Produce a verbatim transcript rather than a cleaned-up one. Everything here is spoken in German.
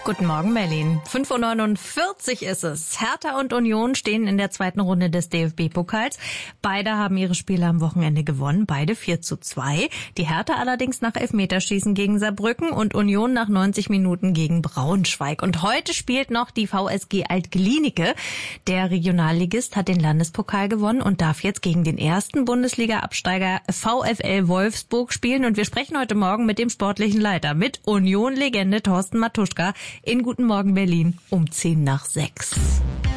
Guten Morgen, Berlin. fünf Uhr neunundvierzig ist es. Hertha und Union stehen in der zweiten Runde des D F B-Pokals. Beide haben ihre Spiele am Wochenende gewonnen, beide vier zu zwei. Die Hertha allerdings nach Elfmeterschießen gegen Saarbrücken und Union nach neunzig Minuten gegen Braunschweig. Und heute spielt noch die V S G Alt-Glienicke. Der Regionalligist hat den Landespokal gewonnen und darf jetzt gegen den ersten Bundesliga-Absteiger VfL Wolfsburg spielen. Und wir sprechen heute Morgen mit dem sportlichen Leiter, mit Union-Legende Thorsten Matuschka in Guten Morgen Berlin um zehn nach sechs.